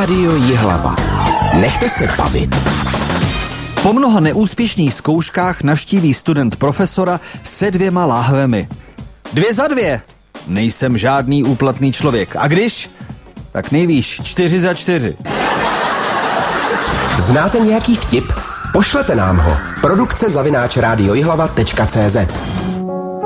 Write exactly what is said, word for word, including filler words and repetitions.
Rádio Jihlava. Nechte se bavit. Po mnoha neúspěšných zkouškách navštíví student profesora se dvěma láhvemi. Dvě za dvě. Nejsem žádný úplatný člověk. A když? Tak nejvíš, čtyři za čtyři. Znáte nějaký vtip? Pošlete nám ho. Produkce zavináč radiojihlava tečka cé zet.